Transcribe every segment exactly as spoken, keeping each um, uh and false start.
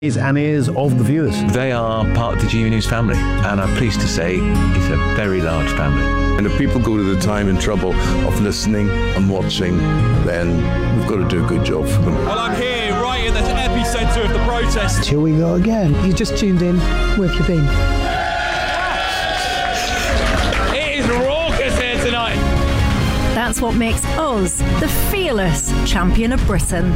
and ears of the viewers. They are part of the G V News family, and I'm pleased to say it's a very large family. And if people go to the time and trouble of listening and watching, then we've got to do a good job for them. Well, I'm here right in the epicentre of the protest. Here we go again. You just tuned in. Where have you been? It is raucous here tonight. That's what makes us the fearless champion of Britain.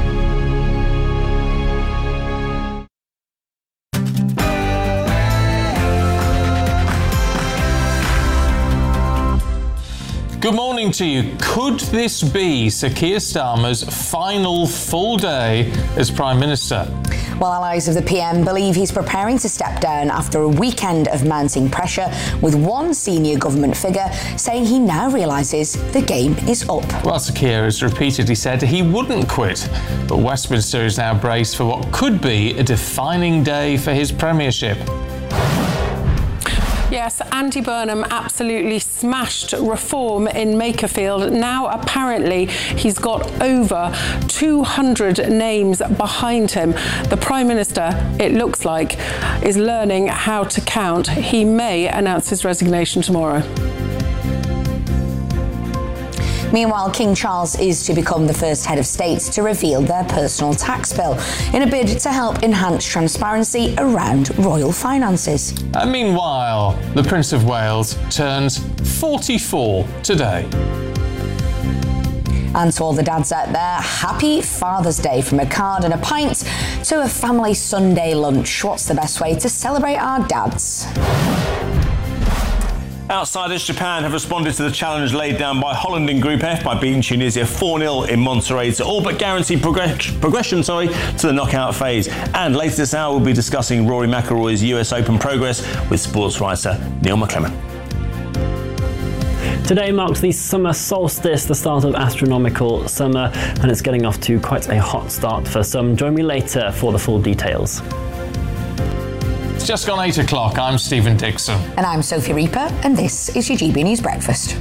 Good morning to you. Could this be Sir Keir Starmer's final full day as Prime Minister? Well, allies of the P M believe he's preparing to step down after a weekend of mounting pressure, with one senior government figure saying he now realises the game is up. Well, Sir Keir has repeatedly said he wouldn't quit, but Westminster is now braced for what could be a defining day for his premiership. Yes, Andy Burnham absolutely smashed reform in Makerfield. Now, apparently, he's got over two hundred names behind him. The Prime Minister, it looks like, is learning how to count. He may announce his resignation tomorrow. Meanwhile, King Charles is to become the first head of state to reveal their personal tax bill in a bid to help enhance transparency around royal finances. And meanwhile, the Prince of Wales turns forty-four today. And to all the dads out there, happy Father's Day, from a card and a pint to a family Sunday lunch. What's the best way to celebrate our dads? Outsiders Japan have responded to the challenge laid down by Holland in Group F by beating Tunisia four nil in Monterrey to all but guarantee progress- progression sorry, to the knockout phase. And later this hour, we'll be discussing Rory McIlroy's U S Open progress with sports writer Neil McClellan. Today marks the summer solstice, the start of astronomical summer, and it's getting off to quite a hot start for some. Join me later for the full details. It's just gone eight o'clock. I'm Stephen Dixon. And I'm Sophie Reaper, and this is your G B News Breakfast.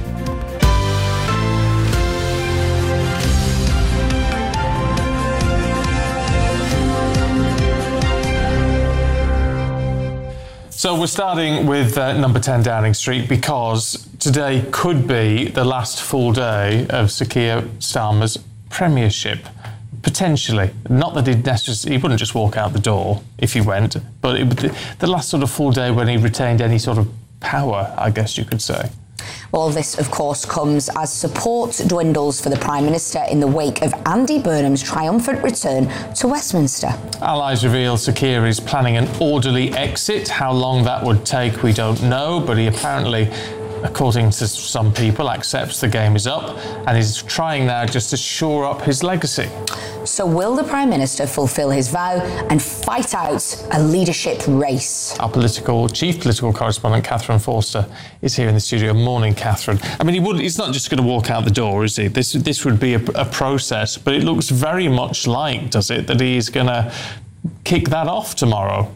So we're starting with uh, number ten Downing Street, because today could be the last full day of Sir Keir Starmer's premiership. Potentially. Not that he'd necessarily, he wouldn't just walk out the door if he went, but it would be the last sort of full day when he retained any sort of power, I guess you could say. Well, this, of course, comes as support dwindles for the Prime Minister in the wake of Andy Burnham's triumphant return to Westminster. Allies reveal Sir Keir is planning an orderly exit. How long that would take, we don't know, but he apparently, according to some people, accepts the game is up and is trying now just to shore up his legacy. So will the Prime Minister fulfil his vow and fight out a leadership race? Our political chief political correspondent, Catherine Forster, is here in the studio. Morning, Catherine. I mean, he would, he's not just going to walk out the door, is he? This, this would be a, a process, but it looks very much like, does it, that he's going to kick that off tomorrow?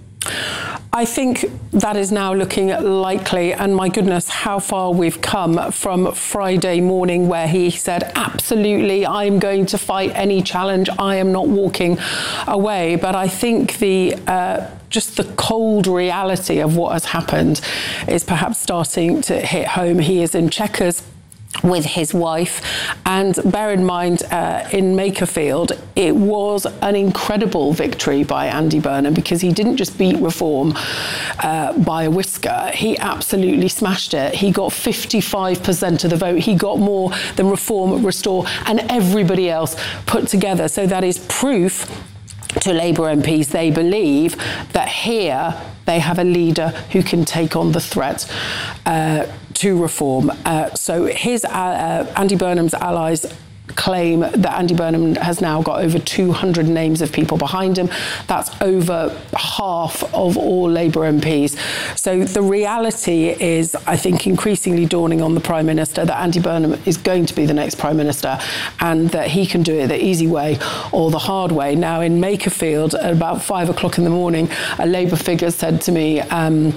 I think that is now looking likely, and my goodness, how far we've come from Friday morning, where he said, absolutely, I'm going to fight any challenge, I am not walking away. But I think the uh, just the cold reality of what has happened is perhaps starting to hit home. He is in Chequers with his wife, and bear in mind, uh, in Makerfield, it was an incredible victory by Andy Burnham, because he didn't just beat Reform uh, by a whisker, he absolutely smashed it. He got fifty-five percent of the vote. He got more than Reform, Restore and everybody else put together. So that is proof to Labour M Ps they believe that here they have a leader who can take on the threat uh, to Reform. Uh, so his uh, uh, Andy Burnham's allies claim that Andy Burnham has now got over two hundred names of people behind him. That's over half of all Labour M Ps. So the reality is, I think, increasingly dawning on the Prime Minister that Andy Burnham is going to be the next Prime Minister, and that he can do it the easy way or the hard way. Now, in Makerfield, at about five o'clock in the morning, a Labour figure said to me, um,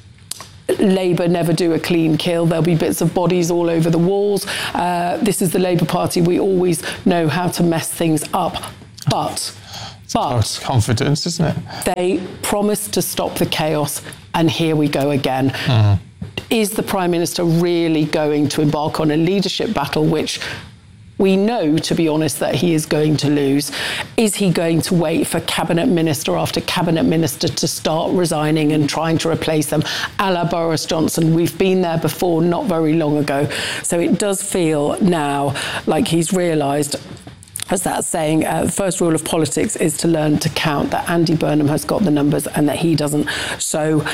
Labour never do a clean kill. There'll be bits of bodies all over the walls. Uh, this is the Labour Party. We always know how to mess things up. But But confidence, isn't it? They promised to stop the chaos, and here we go again. Mm. Is the Prime Minister really going to embark on a leadership battle, which we know, to be honest, that he is going to lose? Is he going to wait for cabinet minister after cabinet minister to start resigning and trying to replace them, a la Boris Johnson? We've been there before, not very long ago. So it does feel now like he's realised, as that saying, uh, the first rule of politics is to learn to count, that Andy Burnham has got the numbers and that he doesn't. So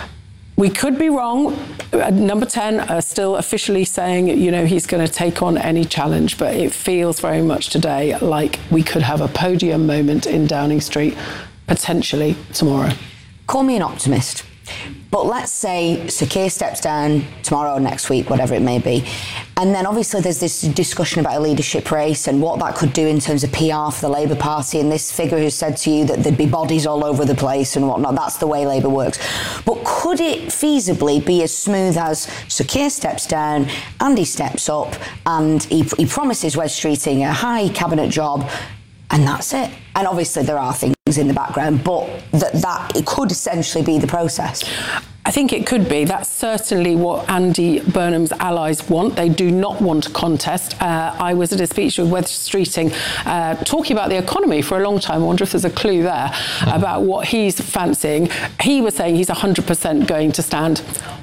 we could be wrong. Uh, number ten are still officially saying, you know, he's going to take on any challenge, but it feels very much today like we could have a podium moment in Downing Street, potentially tomorrow. Call me an optimist, but let's say Sir Keir steps down tomorrow or next week, whatever it may be, and then obviously there's this discussion about a leadership race and what that could do in terms of P R for the Labour Party, and this figure who said to you that there'd be bodies all over the place and whatnot. That's the way Labour works. But could it feasibly be as smooth as Sir Keir steps down, Andy steps up, and he, he promises Wes Streeting a high cabinet job, and that's it? And obviously there are things in the background, but that, that it could essentially be the process. I think it could be. That's certainly what Andy Burnham's allies want. They do not want a contest. Uh, I was at a speech with Wes Streeting uh, talking about the economy for a long time. I wonder if there's a clue there about what he's fancying. He was saying he's one hundred percent going to stand.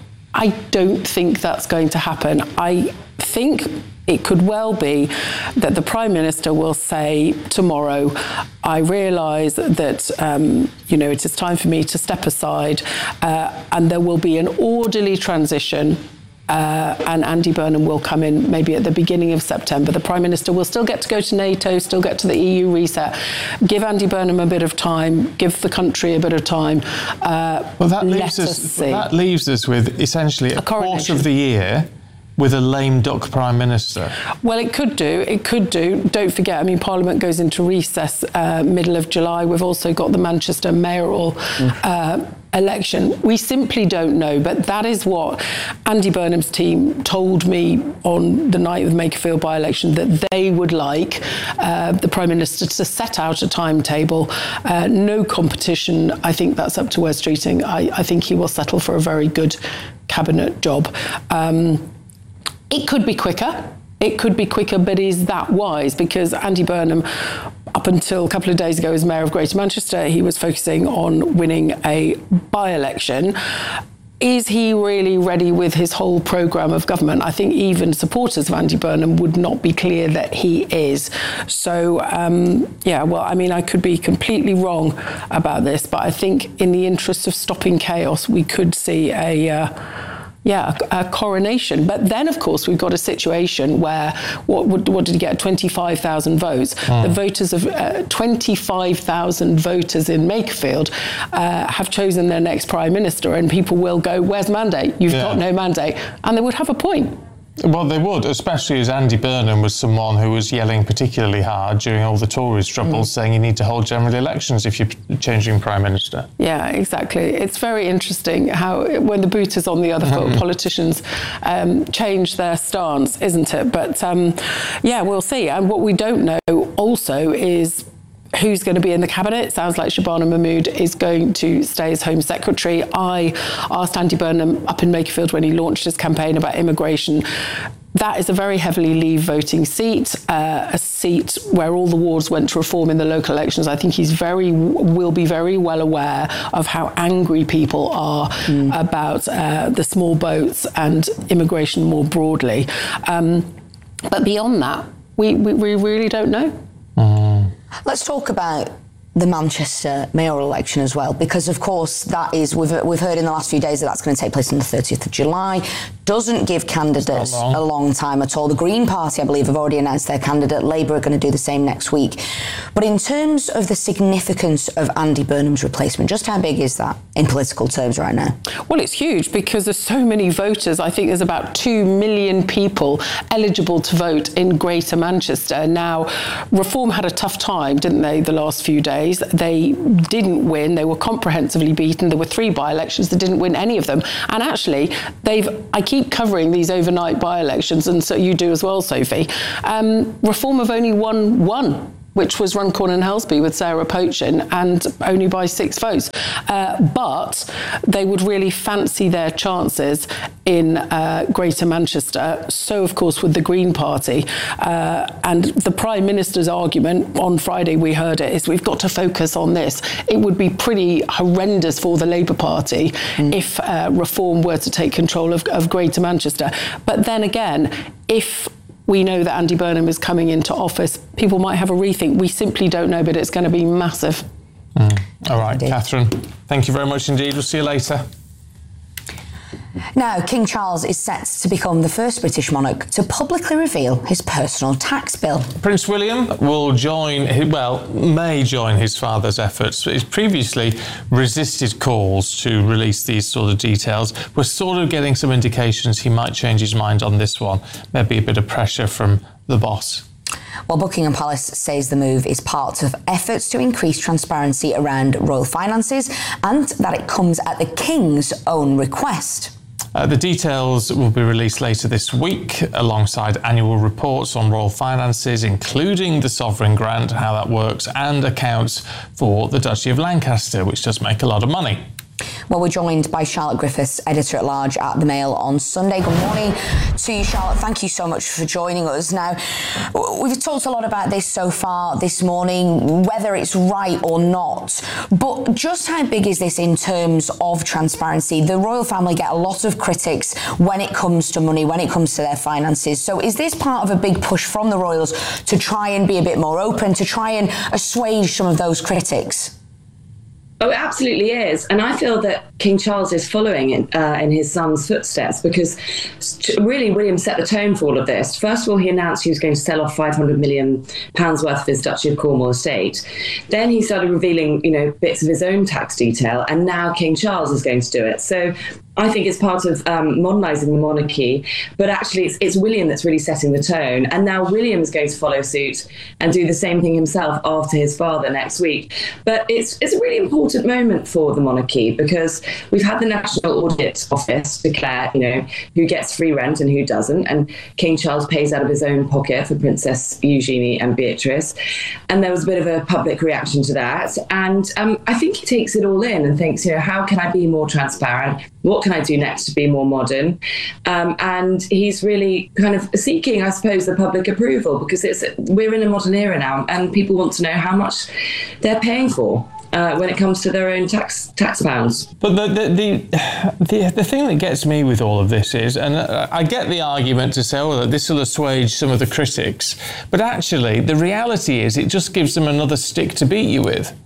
I don't think that's going to happen. I think it could well be that the Prime Minister will say tomorrow, I realise that, um, you know, it is time for me to step aside, uh, and there will be an orderly transition. Uh, and Andy Burnham will come in maybe at the beginning of September. The Prime Minister will still get to go to NATO, still get to the E U reset. Give Andy Burnham a bit of time, give the country a bit of time. Uh, well, that leaves let us, us see. That leaves us with essentially a, a quarter of the year with a lame duck Prime Minister. Well, it could do. It could do. Don't forget, I mean, Parliament goes into recess uh, middle of July. We've also got the Manchester mayoral mm. uh, election. We simply don't know, but that is what Andy Burnham's team told me on the night of the Makerfield by-election, that they would like uh, the Prime Minister to set out a timetable. Uh, no competition. I think that's up to Wes Streeting. I, I think he will settle for a very good cabinet job. Um, It could be quicker. It could be quicker, but is that wise? Because Andy Burnham, up until a couple of days ago as Mayor of Greater Manchester, he was focusing on winning a by-election. Is he really ready with his whole programme of government? I think even supporters of Andy Burnham would not be clear that he is. So, um, yeah, well, I mean, I could be completely wrong about this, but I think in the interest of stopping chaos, we could see a... Uh, Yeah, a coronation. But then, of course, we've got a situation where, what, what did he get, twenty-five thousand votes? Mm. The voters of uh, twenty-five thousand voters in Makerfield uh, have chosen their next Prime Minister, and people will go, where's mandate? You've yeah. got no mandate. And they would have a point. Well, they would, especially as Andy Burnham was someone who was yelling particularly hard during all the Tories' troubles, mm. saying you need to hold general elections if you're changing Prime Minister. Yeah, exactly. It's very interesting how, when the boot is on the other foot, politicians um, change their stance, isn't it? But, um, yeah, we'll see. And what we don't know also is who's going to be in the cabinet. It sounds like Shabana Mahmood is going to stay as Home Secretary. I asked Andy Burnham up in Makerfield when he launched his campaign about immigration. That is a very heavily Leave voting seat, uh, a seat where all the wards went to reform in the local elections. I think he's very will be very well aware of how angry people are mm. about uh, the small boats and immigration more broadly. Um, but beyond that, we, we, we really don't know. Mm. Let's talk about the Manchester mayoral election as well, because of course that is, we've, we've heard in the last few days that that's going to take place on the thirtieth of July. Doesn't give candidates long. a long time at all. The Green Party, I believe, have already announced their candidate. Labour are going to do the same next week. But in terms of the significance of Andy Burnham's replacement, just how big is that in political terms right now? Well, it's huge because there's so many voters. I think there's about two million people eligible to vote in Greater Manchester. Now, Reform had a tough time, didn't they, the last few days? They didn't win. They were comprehensively beaten. There were three by-elections. They didn't win any of them. And actually, they've... I keep covering these overnight by-elections, and so you do as well, Sophie. Um, Reform have only won one which was Runcorn and Helsby with Sarah Pochin, and only by six votes. Uh, but they would really fancy their chances in uh, Greater Manchester. So, of course, with the Green Party. Uh, and the Prime Minister's argument, on Friday we heard it, is we've got to focus on this. It would be pretty horrendous for the Labour Party mm. if uh, Reform were to take control of, of Greater Manchester. But then again, if we know that Andy Burnham is coming into office, people might have a rethink. We simply don't know, but it's going to be massive. Mm. All right, indeed. Catherine, thank you very much indeed. We'll see you later. Now, King Charles is set to become the first British monarch to publicly reveal his personal tax bill. Prince William will join, well, may join his father's efforts. He's previously resisted calls to release these sort of details. We're sort of getting some indications he might change his mind on this one. Maybe a bit of pressure from the boss. Well, Buckingham Palace says the move is part of efforts to increase transparency around royal finances and that it comes at the King's own request. Uh, the details will be released later this week alongside annual reports on royal finances, including the sovereign grant, how that works, and accounts for the Duchy of Lancaster, which does make a lot of money. Well, we're joined by Charlotte Griffiths, editor-at-large at The Mail on Sunday. Good morning to you, Charlotte. Thank you so much for joining us. Now, we've talked a lot about this so far this morning, whether it's right or not, but just how big is this in terms of transparency? The royal family get a lot of critics when it comes to money, when it comes to their finances. So is this part of a big push from the royals to try and be a bit more open, to try and assuage some of those critics? Oh, it absolutely is. And I feel that King Charles is following in, uh, in his son's footsteps, because really William set the tone for all of this. First of all, he announced he was going to sell off five hundred million pounds worth of his Duchy of Cornwall estate. Then he started revealing, you know, bits of his own tax detail, and now King Charles is going to do it. So I think it's part of um, modernising the monarchy, but actually it's, it's William that's really setting the tone. And now William is going to follow suit and do the same thing himself after his father next week. But it's it's a really important moment for the monarchy, because we've had the National Audit Office declare, you know, who gets free rent and who doesn't. And King Charles pays out of his own pocket for Princess Eugenie and Beatrice. And there was a bit of a public reaction to that. And um, I think he takes it all in and thinks, you know, how can I be more transparent? What can I do next to be more modern? Um, and he's really kind of seeking, I suppose, the public approval, because it's we're in a modern era now, and people want to know how much they're paying for uh, when it comes to their own tax tax pounds. But the the, the the the thing that gets me with all of this is, and I get the argument to say, oh, this will assuage some of the critics, but actually the reality is it just gives them another stick to beat you with.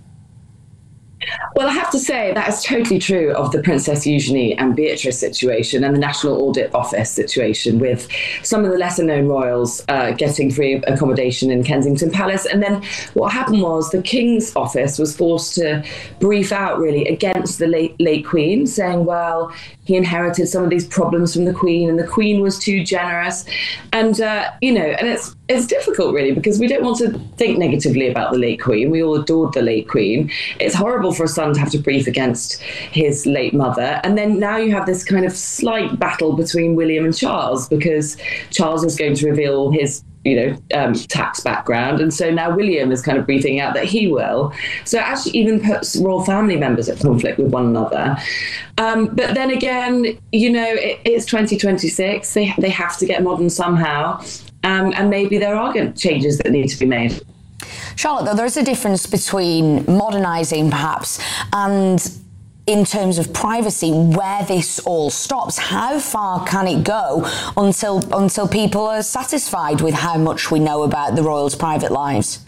Well, I have to say that is totally true of the Princess Eugenie and Beatrice situation and the National Audit Office situation, with some of the lesser known royals uh, getting free accommodation in Kensington Palace. And then what happened was the King's office was forced to brief out really against the late, late Queen, saying, well, he inherited some of these problems from the Queen and the Queen was too generous. And, uh, you know, and it's it's difficult really, because we don't want to think negatively about the late Queen. We all adored the late Queen. It's horrible for a son to have to brief against his late mother. And then now you have this kind of slight battle between William and Charles, because Charles is going to reveal his you know, um, tax background. And so now William is kind of briefing out that he will. So it actually even puts royal family members at conflict with one another. Um, but then again, you know, it, it's twenty twenty-six. They, they have to get modern somehow. Um, and maybe there are changes that need to be made. Charlotte, though, there is a difference between modernising, perhaps, and in terms of privacy, where this all stops. How far can it go until until people are satisfied with how much we know about the royals' private lives?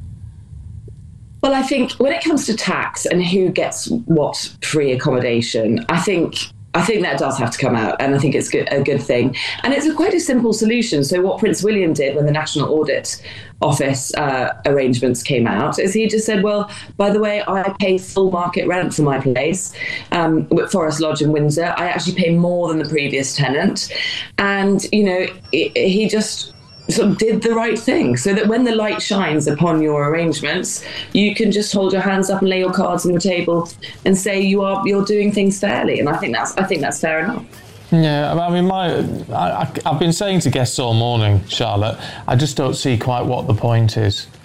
Well, I think when it comes to tax and who gets what free accommodation, I think I think that does have to come out, and I think it's good, a good thing. And it's a quite a simple solution. So what Prince William did when the National Audit Office uh, arrangements came out is he just said, well, by the way, I pay full market rent for my place, um, with Forest Lodge in Windsor. I actually pay more than the previous tenant. And, you know, it, he just sort of did the right thing, so that when the light shines upon your arrangements, you can just hold your hands up and lay your cards on the table and say you are you're doing things fairly. And I think that's I think that's fair enough. Yeah, I mean, my I, I've been saying to guests all morning, Charlotte, I just don't see quite what the point is.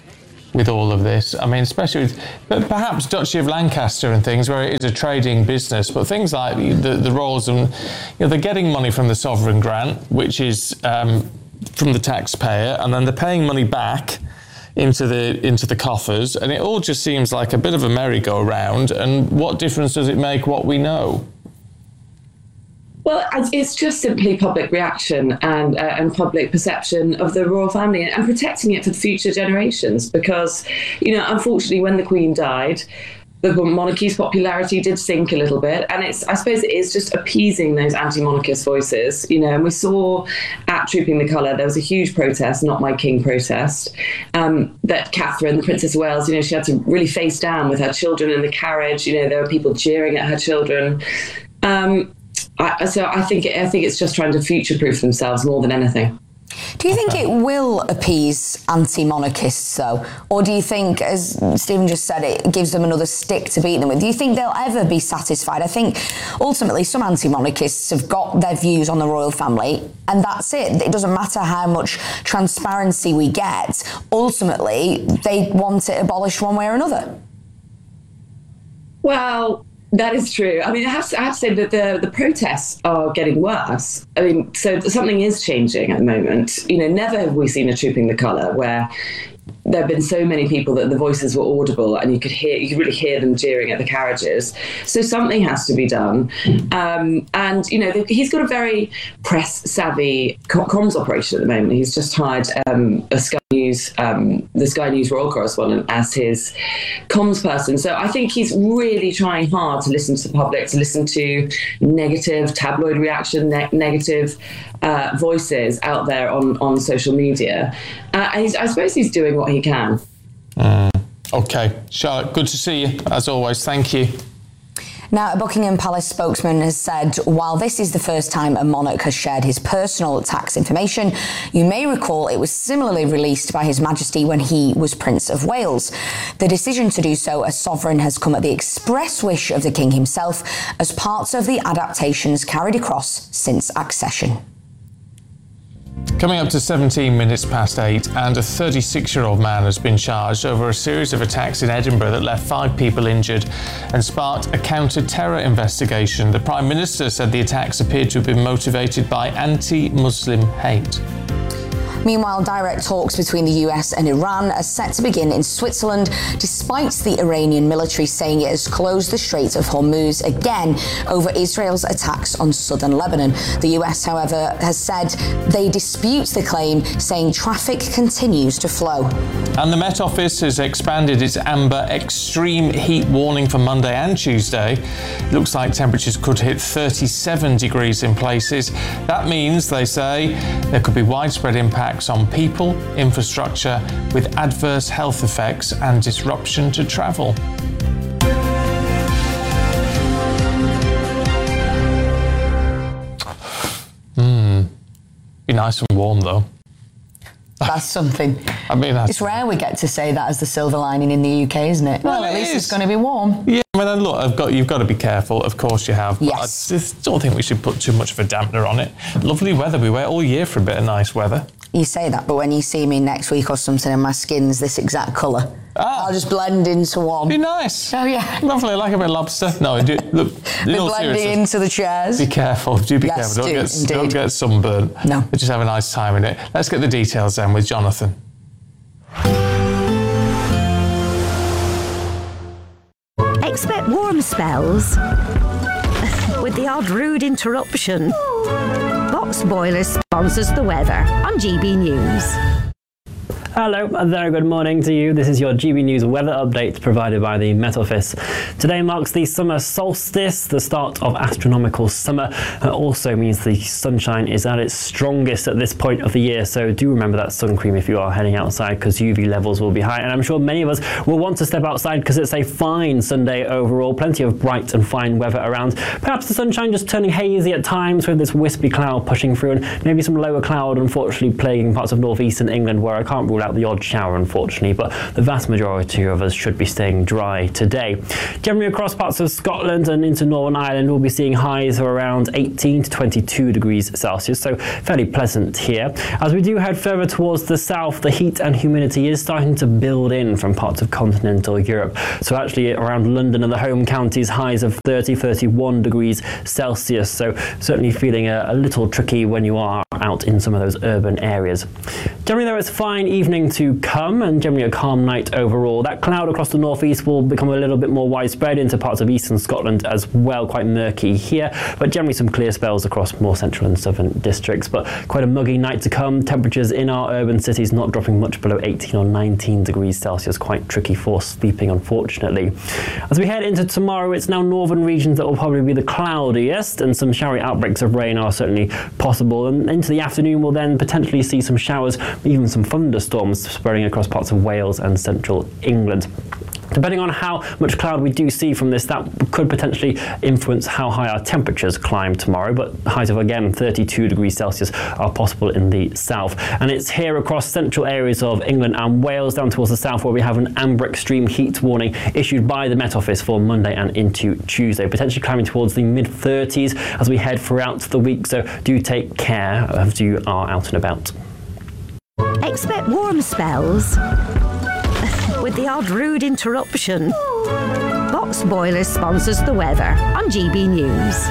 with all of this. I mean, especially with but perhaps Duchy of Lancaster and things where it is a trading business, but things like the, the royals and, you know, they're getting money from the sovereign grant, which is um, from the taxpayer, and then they're paying money back into the into the coffers, and it all just seems like a bit of a merry-go-round. And what difference does it make what we know? Well, it's just simply public reaction and uh, and public perception of the royal family and protecting it for future generations. Because, you know, unfortunately, when the Queen died, the monarchy's popularity did sink a little bit. And it's, I suppose it is just appeasing those anti-monarchist voices, you know, and we saw at Trooping the Colour, there was a huge protest, Not My King protest, um, that Catherine, the Princess of Wales, you know, she had to really face down with her children in the carriage. You know, there were people jeering at her children. Um, I, so I think I think it's just trying to future-proof themselves more than anything. Do you think it will appease anti-monarchists, though? Or do you think, as Stephen just said, it gives them another stick to beat them with? Do you think they'll ever be satisfied? I think, ultimately, some anti-monarchists have got their views on the royal family, and that's it. It doesn't matter how much transparency we get. Ultimately, they want it abolished one way or another. Well, that is true. I mean, I have to, I have to say that the, the protests are getting worse. I mean, so something is changing at the moment. You know, never have we seen a Trooping the Colour where there have been so many people that the voices were audible and you could hear, you could really hear them jeering at the carriages. So something has to be done. Um, and, you know, he's got a very press-savvy comms operation at the moment. He's just hired um, a Sky News, um, the Sky News royal correspondent as his comms person. So I think he's really trying hard to listen to the public, to listen to negative tabloid reaction, ne- negative uh, voices out there on, on social media. Uh, and he's, I suppose he's doing what he can. Mm. Okay. Charlotte, good to see you, as always. Thank you. Now, a Buckingham Palace spokesman has said, while this is the first time a monarch has shared his personal tax information, you may recall it was similarly released by His Majesty when he was Prince of Wales. The decision to do so as sovereign has come at the express wish of the King himself as parts of the adaptations carried across since accession. Coming up to seventeen minutes past eight, and a thirty-six-year-old man has been charged over a series of attacks in Edinburgh that left five people injured and sparked a counter-terror investigation. The Prime Minister said the attacks appeared to have been motivated by anti-Muslim hate. Meanwhile, direct talks between the U S and Iran are set to begin in Switzerland, despite the Iranian military saying it has closed the Strait of Hormuz again over Israel's attacks on southern Lebanon. The U S, however, has said they dispute the claim, saying traffic continues to flow. And the Met Office has expanded its amber extreme heat warning for Monday and Tuesday. It looks like temperatures could hit thirty-seven degrees in places. That means, they say, there could be widespread impact on people, infrastructure, with adverse health effects and disruption to travel. Hmm. Be nice and warm, though. That's something. I mean, that's... it's rare we get to say that as the silver lining in the U K, isn't it? Well, well at least is. It's going to be warm. Yeah, I mean, look, I've got, you've got to be careful. Of course you have. But yes. I just don't think we should put too much of a dampener on it. Lovely weather. We wait all year for a bit of nice weather. You say that, but when you see me next week or something and my skin's this exact colour, ah. I'll just blend into one. Be nice. Oh, yeah. Lovely, like a bit of lobster. No, do, look, be blending into the chairs. Be careful. Do be yes, careful. Don't, do, get, indeed. don't get sunburned. No. But just have a nice time in it. Let's get the details then with Jonathan. Expect warm spells with the odd rude interruption. Box Boiler sponsors the weather on G B News. Hello, a very good morning to you. This is your G B News weather update provided by the Met Office. Today marks the summer solstice, the start of astronomical summer. It also means the sunshine is at its strongest at this point of the year, so do remember that sun cream if you are heading outside, because U V levels will be high. And I'm sure many of us will want to step outside because it's a fine Sunday overall. Plenty of bright and fine weather around. Perhaps the sunshine just turning hazy at times with this wispy cloud pushing through, and maybe some lower cloud unfortunately plaguing parts of northeastern England, where I can't rule rule out the odd shower, unfortunately, but the vast majority of us should be staying dry today. Generally across parts of Scotland and into Northern Ireland, we'll be seeing highs of around eighteen to twenty-two degrees Celsius, so fairly pleasant here. As we do head further towards the south, the heat and humidity is starting to build in from parts of continental Europe. So actually around London and the home counties, highs of thirty, thirty-one degrees Celsius, so certainly feeling a, a little tricky when you are out in some of those urban areas. Generally though, it's a fine evening to come and generally a calm night overall. That cloud across the northeast will become a little bit more widespread into parts of eastern Scotland as well, quite murky here, but generally some clear spells across more central and southern districts, but quite a muggy night to come. Temperatures in our urban cities not dropping much below eighteen or nineteen degrees Celsius, quite tricky for sleeping unfortunately. As we head into tomorrow, it's now northern regions that will probably be the cloudiest, and some showery outbreaks of rain are certainly possible, and into the afternoon we'll then potentially see some showers, even some thunderstorms spreading across parts of Wales and central England. Depending on how much cloud we do see from this, that could potentially influence how high our temperatures climb tomorrow, but highs of again thirty-two degrees Celsius are possible in the south. And it's here across central areas of England and Wales down towards the south where we have an amber extreme heat warning issued by the Met Office for Monday and into Tuesday, potentially climbing towards the mid thirties as we head throughout the week, so do take care as you are out and about. Expect warm spells with the odd rude interruption. Box Boilers sponsors the weather on G B News.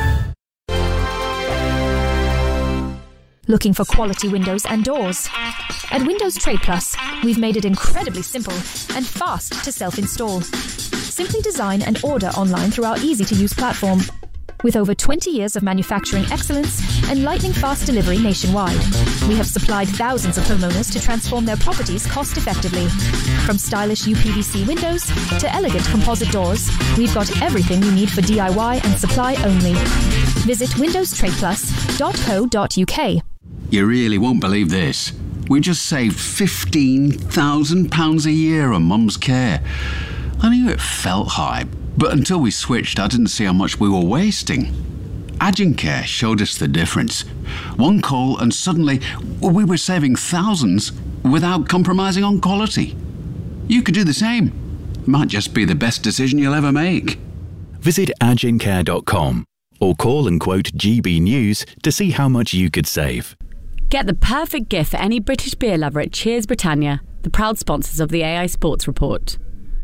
Looking for quality windows and doors? At Windows Trade Plus, we've made it incredibly simple and fast to self-install. Simply design and order online through our easy-to-use platform. With over twenty years of manufacturing excellence and lightning-fast delivery nationwide, we have supplied thousands of homeowners to transform their properties cost-effectively. From stylish U P V C windows to elegant composite doors, we've got everything you need for D I Y and supply only. Visit windows trade plus dot co dot U K. You really won't believe this. We just saved fifteen thousand pounds a year on Mum's care. I knew it felt high, but until we switched, I didn't see how much we were wasting. Agencare showed us the difference. One call and suddenly we were saving thousands without compromising on quality. You could do the same. Might just be the best decision you'll ever make. Visit agencare dot com or call and quote G B News to see how much you could save. Get the perfect gift for any British beer lover at Cheers Britannia, the proud sponsors of the A I Sports Report.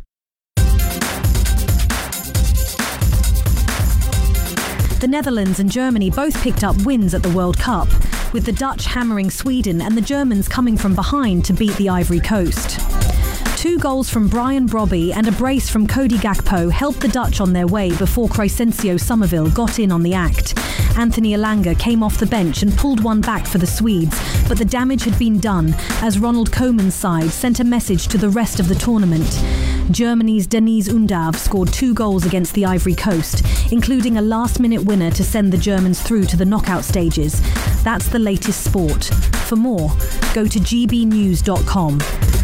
The Netherlands and Germany both picked up wins at the World Cup, with the Dutch hammering Sweden and the Germans coming from behind to beat the Ivory Coast. Two goals from Brian Brobby and a brace from Cody Gakpo helped the Dutch on their way before Crescencio Somerville got in on the act. Anthony Elanga came off the bench and pulled one back for the Swedes, but the damage had been done as Ronald Koeman's side sent a message to the rest of the tournament. Germany's Deniz Undav scored two goals against the Ivory Coast, including a last-minute winner to send the Germans through to the knockout stages. That's the latest sport. For more, go to g b news dot com.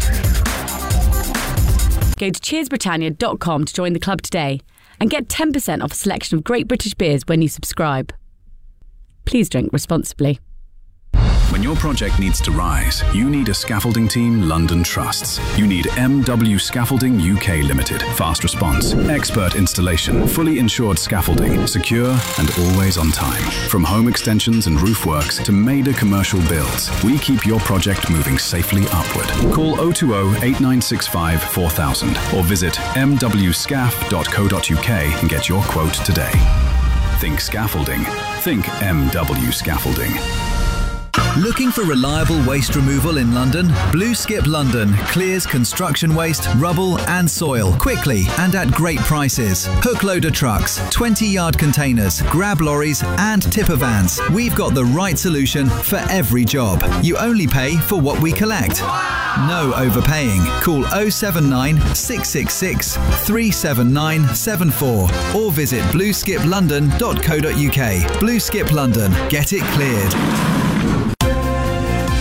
Go to cheers britannia dot com to join the club today and get ten percent off a selection of great British beers when you subscribe. Please drink responsibly. When your project needs to rise, you need a scaffolding team London trusts. You need M W Scaffolding U K Limited. Fast response, expert installation, fully insured scaffolding, secure and always on time. From home extensions and roof works to major commercial builds, we keep your project moving safely upward. Call oh two oh, eight nine six five, four thousand or visit m w scaff dot co dot u k and get your quote today. Think scaffolding. Think M W Scaffolding. Looking for reliable waste removal in London? Blue Skip London clears construction waste, rubble and soil quickly and at great prices. Hook loader trucks, twenty yard containers, grab lorries and tipper vans. We've got the right solution for every job. You only pay for what we collect. No overpaying. Call oh seven nine, six six six, three seven nine seven four or visit blue skip london dot co dot u k. Blue Skip London. Get it cleared.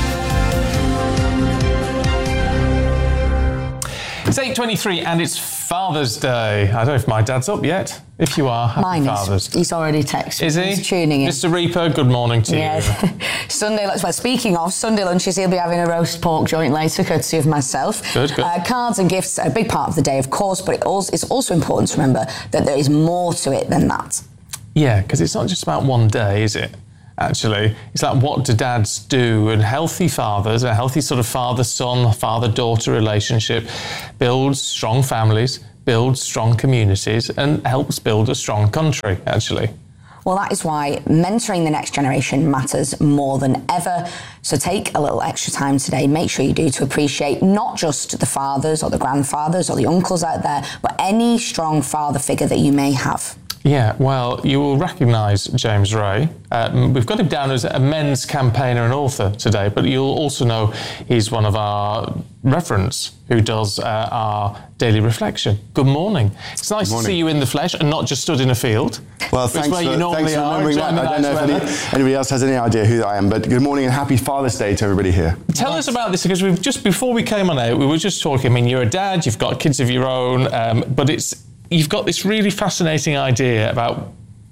It's eight twenty-three and it's Father's Day. I don't know if my dad's up yet. If you are, happy Mine Father's is. Day. He's already texted. Is he? He's tuning in. Mister Reaper, good morning to yeah. you. Sunday, well, speaking of Sunday lunches, he'll be having a roast pork joint later, courtesy of myself. Good, good. Uh, cards and gifts are a big part of the day, of course, but it also, it's also important to remember that there is more to it than that. Yeah, because it's not just about one day, is it? Actually, it's like, what do dads do? And healthy fathers, a healthy sort of father-son, father-daughter relationship builds strong families, builds strong communities, and helps build a strong country, actually. Well, that is why mentoring the next generation matters more than ever. So take a little extra time today. Make sure you do, to appreciate not just the fathers or the grandfathers or the uncles out there, but any strong father figure that you may have. Yeah, well, you will recognise James Ray. Uh, we've got him down as a men's campaigner and author today, but you'll also know he's one of our reverends who does uh, our daily reflection. Good morning. It's nice morning. to see you in the flesh and not just stood in a field. Well, thanks where for, you normally thanks for are, remembering that. I don't know if any, anybody else has any idea who I am, but good morning and happy Father's Day to everybody here. Tell us about this, because we've just before we came on air, we were just talking. I mean, you're a dad, you've got kids of your own, um, but it's you've got this really fascinating idea about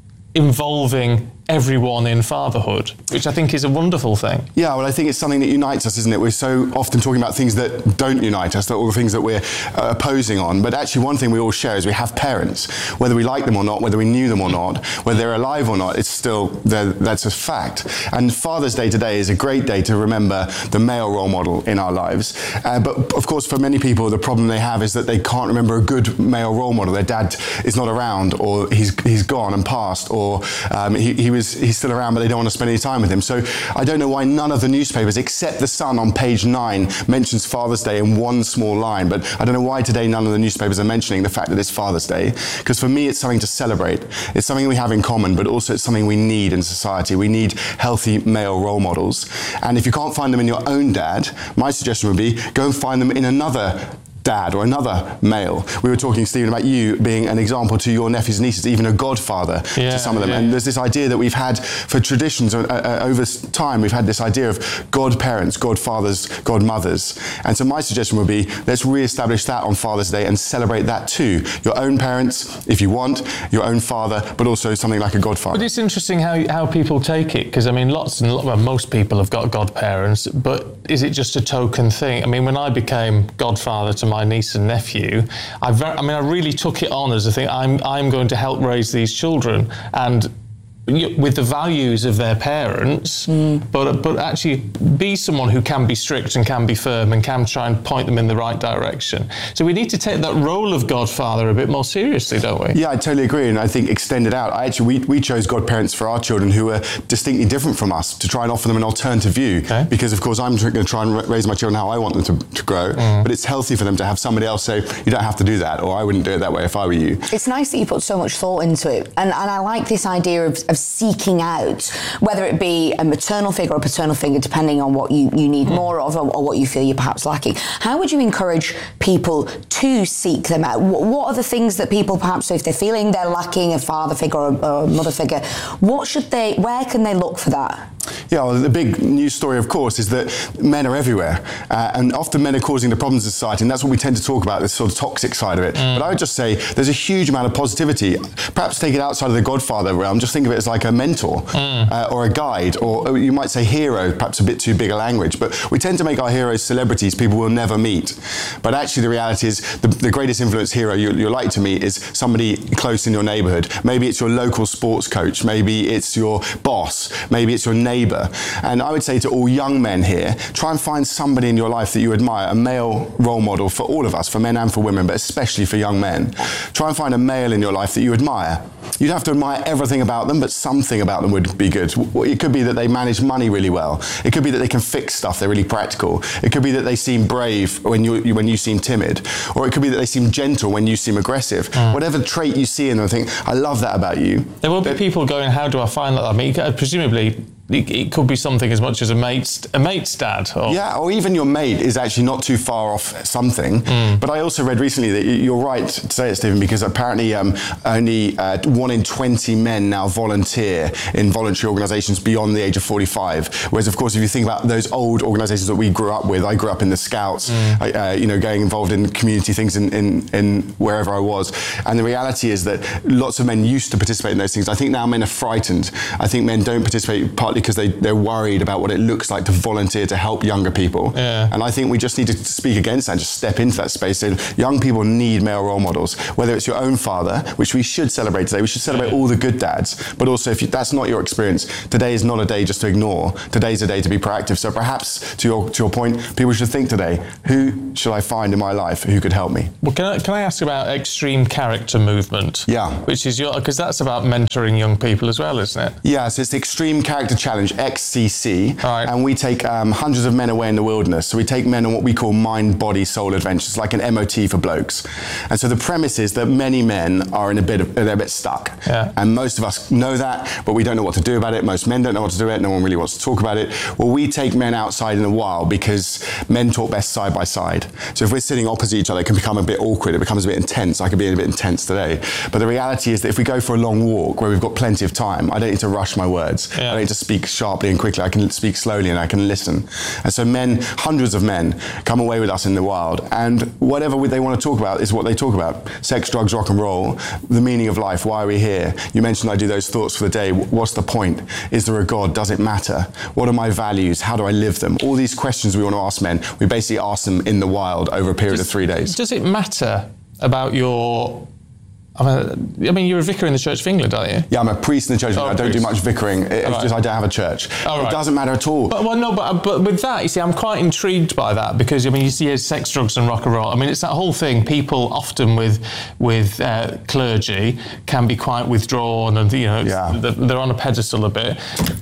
involving everyone in fatherhood, which I think is a wonderful thing. Yeah, well, I think it's something that unites us, isn't it? We're so often talking about things that don't unite us, that all the things that we're uh, opposing on. But actually, one thing we all share is we have parents. Whether we like them or not, whether we knew them or not, whether they're alive or not, it's still, that's a fact. And Father's Day today is a great day to remember the male role model in our lives. Uh, but of course, for many people, the problem they have is that they can't remember a good male role model. Their dad is not around, or he's he's gone and passed, or um, he, he was he's still around, but they don't want to spend any time with him. So I don't know why none of the newspapers, except The Sun on page nine, mentions Father's Day in one small line. But I don't know why today none of the newspapers are mentioning the fact that it's Father's Day. Because for me, it's something to celebrate. It's something we have in common, but also it's something we need in society. We need healthy male role models. And if you can't find them in your own dad, my suggestion would be go and find them in another dad or another male. We were talking, Stephen, about you being an example to your nephews and nieces, even a godfather yeah, to some of them. Yeah. And there's this idea that we've had for traditions uh, uh, over time, we've had this idea of godparents, godfathers, godmothers. And so my suggestion would be, let's re-establish that on Father's Day and celebrate that too. Your own parents, if you want, your own father, but also something like a godfather. But it's interesting how, how people take it, because I mean, lots and lots, well, most people have got godparents, but is it just a token thing? I mean, when I became godfather to my niece and nephew, I, very, I mean, I really took it on as a thing. I'm, I'm going to help raise these children, and with the values of their parents, mm. but but actually be someone who can be strict and can be firm and can try and point them in the right direction. So we need to take that role of godfather a bit more seriously, don't we? Yeah, I totally agree, and I think extend it out. I actually, we, we chose godparents for our children who were distinctly different from us to try and offer them an alternative view. Okay. Because of course I'm going to try and raise my children how I want them to, to grow, mm. but it's healthy for them to have somebody else say, you don't have to do that, or I wouldn't do it that way if I were you. It's nice that you put so much thought into it, and, and I like this idea of, of seeking out, whether it be a maternal figure or a paternal figure, depending on what you, you need mm. more of, or, or what you feel you're perhaps lacking. How would you encourage people to seek them out? What, what are the things that people perhaps, so if they're feeling they're lacking a father figure or a, or a mother figure, what should they, where can they look for that? Yeah, well, the big news story, of course, is that men are everywhere. Uh, and often men are causing the problems in society, and that's what we tend to talk about, this sort of toxic side of it. Mm. But I would just say there's a huge amount of positivity. Perhaps take it outside of the godfather realm, just think of it as like a mentor mm. uh, or a guide, or, or you might say hero, perhaps a bit too big a language. But we tend to make our heroes celebrities people we'll never meet. But actually the reality is the, the greatest influence hero you, you're like to meet is somebody close in your neighbourhood. Maybe it's your local sports coach, maybe it's your boss, maybe it's your neighbour. And I would say to all young men here, try and find somebody in your life that you admire, a male role model for all of us, for men and for women, but especially for young men. Try and find a male in your life that you admire. You don't have to admire everything about them, but something about them would be good. It could be that they manage money really well. It could be that they can fix stuff, they're really practical. It could be that they seem brave when you when you seem timid. Or it could be that they seem gentle when you seem aggressive. Mm. Whatever trait you see in them, think, I love that about you. There will be but, people going, how do I find that? I mean, presumably it, it could be something as much as a mate's a mate's dad. Or... Yeah, or even your mate is actually not too far off something. Mm. But I also read recently that you're right to say it, Stephen, because apparently um, only uh, one in twenty men now volunteer in voluntary organisations beyond the age of forty-five. Whereas, of course, if you think about those old organisations that we grew up with, I grew up in the Scouts, mm. I, uh, you know, getting involved in community things in, in, in wherever I was. And the reality is that lots of men used to participate in those things. I think now men are frightened. I think men don't participate partly because they, they're worried about what it looks like to volunteer to help younger people. Yeah. And I think we just need to speak against that and just step into that space. And young people need male role models, whether it's your own father, which we should celebrate today. We should celebrate yeah. all the good dads. But also, if you, that's not your experience, today is not a day just to ignore. Today's a day to be proactive. So perhaps, to your to your point, people should think today, who should I find in my life who could help me? Well, can I, can I ask about Extreme Character Movement? Yeah. Which is your, because that's about mentoring young people as well, isn't it? Yeah, so it's the Extreme Character Challenge, X C C. Right. And we take um, hundreds of men away in the wilderness. So we take men on what we call mind, body, soul adventures, like an M O T for blokes. And so the premise is that many men are in a bit of, they're a bit stuck. Yeah. And most of us know that, but we don't know what to do about it. Most men don't know what to do about it. No one really wants to talk about it. Well, we take men outside in the wild because men talk best side by side. So if we're sitting opposite each other, it can become a bit awkward. It becomes a bit intense. I could be a bit intense today. But the reality is that if we go for a long walk where we've got plenty of time, I don't need to rush my words. Yeah. I don't need to speak sharply and quickly. I can speak slowly and I can listen. And so men, hundreds of men, come away with us in the wild. And whatever they want to talk about is what they talk about. Sex, drugs, rock and roll, the meaning of life, why are we here? You mentioned I do those thoughts for the day. What's the point? Is there a God? Does it matter? What are my values? How do I live them? All these questions we want to ask men, we basically ask them in the wild over a period does, of three days. Does it matter about your... I mean, I mean, you're a vicar in the Church of England, aren't you? Yeah, I'm a priest in the Church of oh, England. I don't priest. do much vicaring. It's right. just I don't have a church. Oh, it right. doesn't matter at all. But, well, no, but, but with that, you see, I'm quite intrigued by that because, I mean, you see sex, drugs and rock and roll. I mean, it's that whole thing. People often with with uh, clergy can be quite withdrawn and, you know, yeah. they're on a pedestal a bit.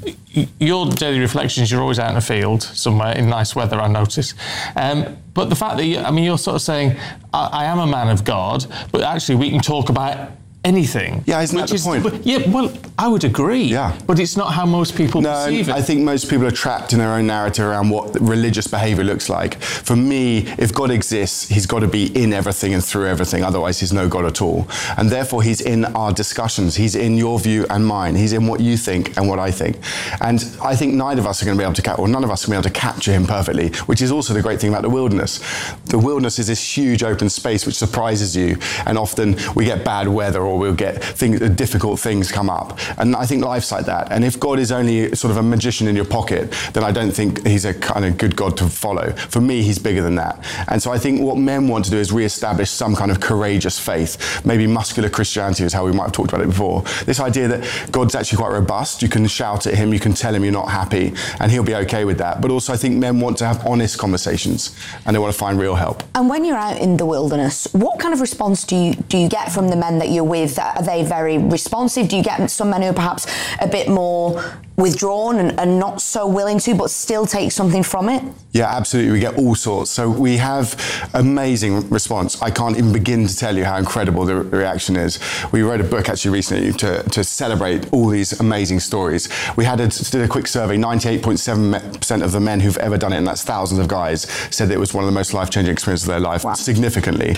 Your daily reflections, you're always out in a field somewhere in nice weather, I notice. Um, but the fact that, you, I mean, you're sort of saying, I, I am a man of God, but actually we can talk about anything. Yeah, isn't that the is, point? But, yeah, well, I would agree. Yeah. But it's not how most people no, perceive it. I think most people are trapped in their own narrative around what religious behaviour looks like. For me, if God exists, he's got to be in everything and through everything, otherwise he's no God at all. And therefore he's in our discussions, he's in your view and mine, he's in what you think and what I think. And I think neither of us are going to be able to capture, or none of us are going to be able to capture him perfectly, which is also the great thing about the wilderness. The wilderness is this huge open space which surprises you, and often we get bad weather or we'll get things, difficult things come up. And I think life's like that. And if God is only sort of a magician in your pocket, then I don't think he's a kind of good God to follow. For me, he's bigger than that. And so I think what men want to do is re-establish some kind of courageous faith. Maybe muscular Christianity is how we might have talked about it before. This idea that God's actually quite robust. You can shout at him, you can tell him you're not happy, and he'll be okay with that. But also I think men want to have honest conversations and they want to find real help. And when you're out in the wilderness, what kind of response do you do you get from the men that you're with? Are they very responsive? Do you get some men who are perhaps a bit more withdrawn and, and not so willing to, but still take something from it? Yeah, absolutely. We get all sorts. So we have amazing response. I can't even begin to tell you how incredible the reaction is. We wrote a book actually recently to, to celebrate all these amazing stories. We had a, did a quick survey. ninety-eight point seven percent of the men who've ever done it, and that's thousands of guys, said that it was one of the most life-changing experiences of their life, wow. significantly.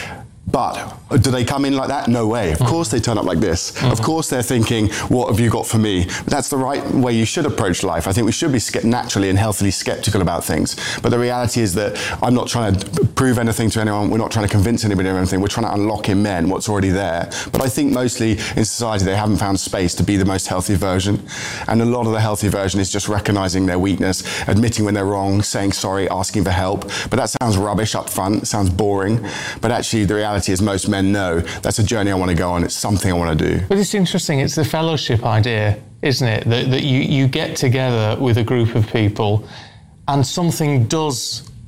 But do they come in like that? No way. Of mm. course they turn up like this. Mm-hmm. Of course they're thinking, what have you got for me? But that's the right way you should approach life. I think we should be naturally and healthily skeptical about things. But the reality is that I'm not trying to prove anything to anyone. We're not trying to convince anybody of anything. We're trying to unlock in men what's already there. But I think mostly in society they haven't found space to be the most healthy version. And a lot of the healthy version is just recognizing their weakness, admitting when they're wrong, saying sorry, asking for help. But that sounds rubbish up front. It sounds boring. But actually the reality is most men know that's a journey I want to go on. It's something I want to do. But it's interesting. It's the fellowship idea, isn't it? That, that you, you get together with a group of people and something does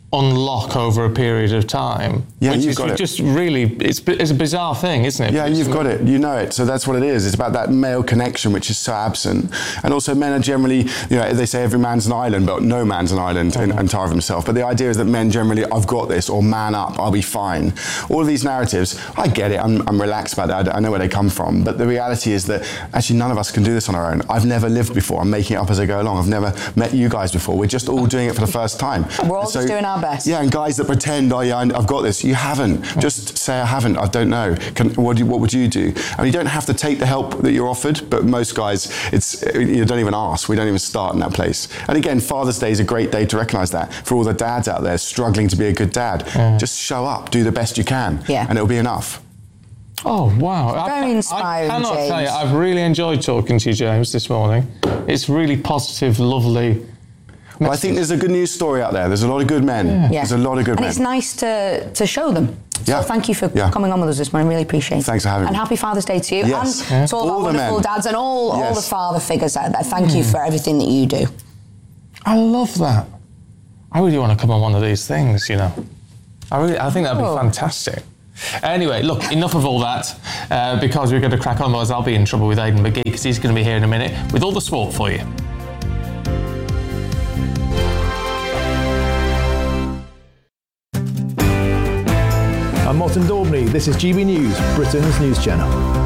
unlock over a period of time. Yeah, which you've is got it. just really, it's, it's a bizarre thing, isn't it? Yeah, and you've got it. You know it. So that's what it is. It's about that male connection, which is so absent. And also, men are generally, you know, they say every man's an island, but no man's an island mm-hmm. in, entire of himself. But the idea is that men generally, I've got this, or man up, I'll be fine. All of these narratives, I get it. I'm, I'm relaxed about that. I, I know where they come from. But the reality is that actually none of us can do this on our own. I've never lived before. I'm making it up as I go along. I've never met you guys before. We're just all doing it for the first time. We're all so, just doing our best. Yeah, and guys that pretend, oh yeah, I've got this. You haven't. Just say I haven't. I don't know. Can, what, do, what would you do? I mean, you don't have to take the help that you're offered, but most guys, it's you don't even ask. We don't even start in that place. And again, Father's Day is a great day to recognise that for all the dads out there struggling to be a good dad. Mm. Just show up, do the best you can, yeah. and it'll be enough. Oh, wow. Very I, inspiring, I cannot James. tell you, I've really enjoyed talking to you, James, this morning. It's really positive, lovely. Well, I think there's a good news story out there. There's a lot of good men. Yeah. There's a lot of good and men. And it's nice to, to show them. Yeah. So thank you for yeah. coming on with us this morning. Really appreciate it. Thanks for having me. And happy Father's Day to you. Yes. And yeah. to all, all our wonderful men. dads and all, yes. all the father figures out there. Thank mm. you for everything that you do. I love that. I really want to come on one of these things, you know. I really, I think that'd Oh. be fantastic. Anyway, look, enough of all that, uh, because we're going to crack on, otherwise I'll be in trouble with Aidan McGee, because he's going to be here in a minute with all the sport for you. I'm Martin Daubney. This is G B News, Britain's news channel.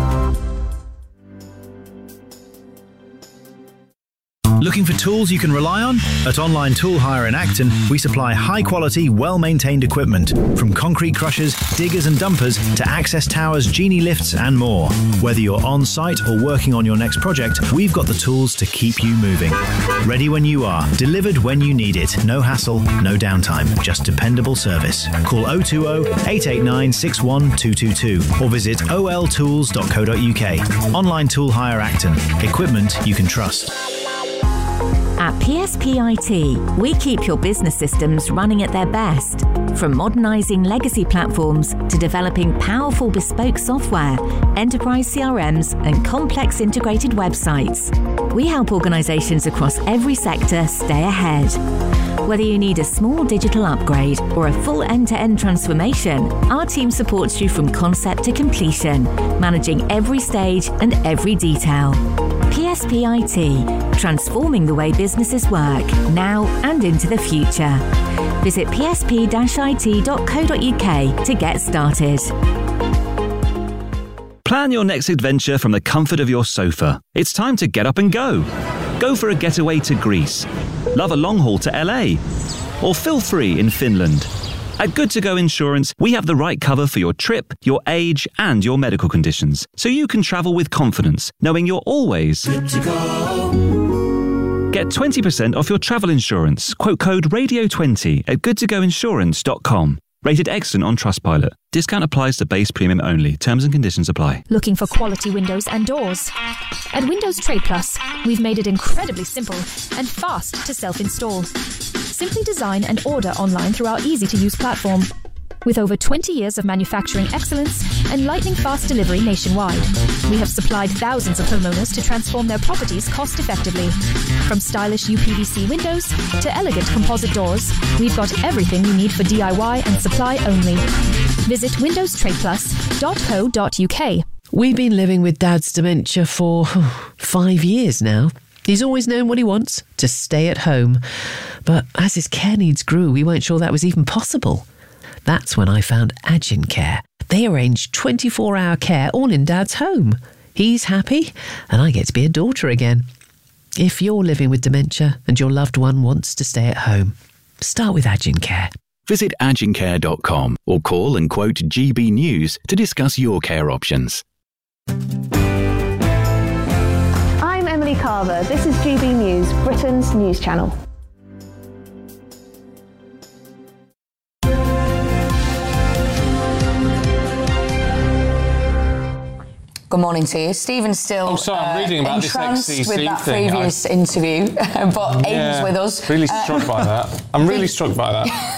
Looking for tools you can rely on? At Online Tool Hire in Acton, we supply high-quality, well-maintained equipment, from concrete crushers, diggers and dumpers to access towers, genie lifts and more. Whether you're on-site or working on your next project, we've got the tools to keep you moving. Ready when you are, delivered when you need it. No hassle, no downtime, just dependable service. Call oh two oh, eight eight nine, six one two two two or visit o l tools dot co dot u k. Online Tool Hire Acton. Equipment you can trust. At P S P I T, we keep your business systems running at their best. From modernising legacy platforms to developing powerful bespoke software, enterprise C R Ms and complex integrated websites, we help organisations across every sector stay ahead. Whether you need a small digital upgrade or a full end-to-end transformation, our team supports you from concept to completion, managing every stage and every detail. P S P I T, transforming the way businesses work, now and into the future. Visit p s p dash i t dot co dot u k to get started. Plan your next adventure from the comfort of your sofa. It's time to get up and go. Go for a getaway to Greece. Love a long haul to L A. Or feel free in Finland. At Good To Go Insurance, we have the right cover for your trip, your age, and your medical conditions, so you can travel with confidence, knowing you're always good to go. Get twenty percent off your travel insurance. Quote code radio twenty at good to go insurance dot com. Rated excellent on Trustpilot. Discount applies to base premium only. Terms and conditions apply. Looking for quality windows and doors? At Windows Trade Plus, we've made it incredibly simple and fast to self-install. Simply design and order online through our easy-to-use platform. With over twenty years of manufacturing excellence and lightning-fast delivery nationwide, we have supplied thousands of homeowners to transform their properties cost-effectively. From stylish U P V C windows to elegant composite doors, we've got everything you need for D I Y and supply only. Visit windows trade plus dot co dot u k. We've been living with Dad's dementia for oh, five years now. He's always known what he wants, to stay at home. But as his care needs grew, we weren't sure that was even possible. That's when I found Agin Care. They arrange twenty-four hour care all in Dad's home. He's happy, and I get to be a daughter again. If you're living with dementia and your loved one wants to stay at home, start with Agin Care. Visit agin care dot com or call and quote G B News to discuss your care options. I'm Emily Carver. This is G B News, Britain's news channel. Good morning to you. Stephen's still oh, sorry, I'm reading about uh, this entranced X C C with that thing. previous I... interview, but yeah, Aidan's with us. Really struck uh, by that. I'm really struck by that.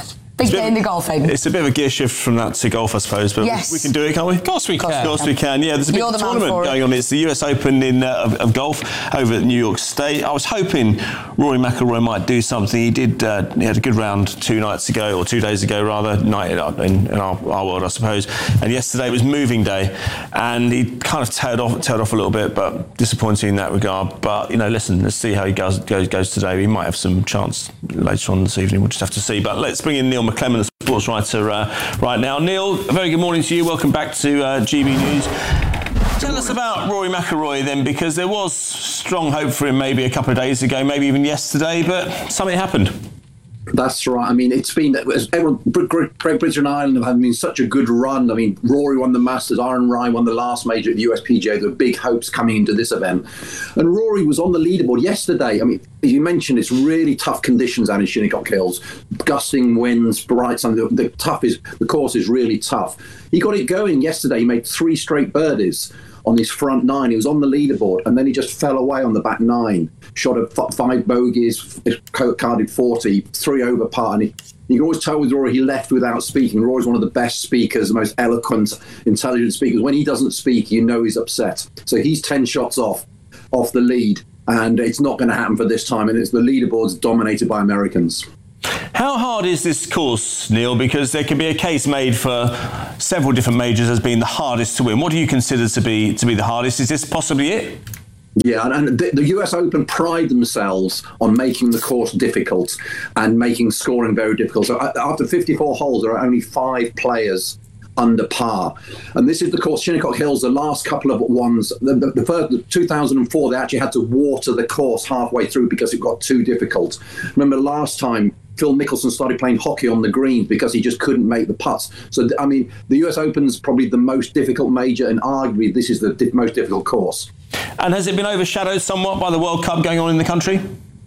Big day in the golfing. It's a bit of a gear shift from that to golf, I suppose, but yes. we, we can do it, can't we? Of course we can. Of course we can, yeah. There's a big You're the man tournament for it. going on. It's the U S Open in, uh, of, of golf over at New York State. I was hoping Rory McIlroy might do something. He did, uh, he had a good round two nights ago, or two days ago rather, night in, in our, our world, I suppose. And yesterday was moving day, and he kind of tailed off, tailed off a little bit, but disappointing in that regard. But, you know, listen, let's see how he goes, goes, goes today. He might have some chance later on this evening. We'll just have to see. But let's bring in Neil McClellan, the sports writer, uh, right now. Neil, a very good morning to you. Welcome back to uh, G B News. Tell us about Rory McIlroy then, because there was strong hope for him maybe a couple of days ago, maybe even yesterday, but something happened. That's right. I mean, it's been everyone. Great Britain and Ireland have been such a good run. I mean, Rory won the Masters, Aaron Ryan won the last major at the U S P G A. There were big hopes coming into this event, and Rory was on the leaderboard yesterday. I mean, as you mentioned, it's really tough conditions out in Shinnecock Hills, gusting winds, bright sun. The, the tough is the course is really tough. He got it going yesterday. He made three straight birdies on his front nine. He was on the leaderboard, and then he just fell away on the back nine. Shot at f- five bogeys, carded forty, three over par. And he, you can always tell with Rory, he left without speaking. Rory's one of the best speakers, the most eloquent, intelligent speakers. When he doesn't speak, you know he's upset. So he's ten shots off, off the lead, and it's not going to happen for this time. And it's the leaderboard's dominated by Americans. How hard is this course, Neil? Because there can be a case made for several different majors as being the hardest to win. What do you consider to be to be the hardest? Is this possibly it? Yeah, and the, the U S Open pride themselves on making the course difficult and making scoring very difficult. So after fifty-four holes, there are only five players under par. And this is the course, Shinnecock Hills, the last couple of ones, the, the, the first, the two thousand four, they actually had to water the course halfway through because it got too difficult. Remember last time, Phil Mickelson started playing hockey on the greens because he just couldn't make the putts. So, I mean, the U S Open's probably the most difficult major, and arguably this is the di- most difficult course. And has it been overshadowed somewhat by the World Cup going on in the country?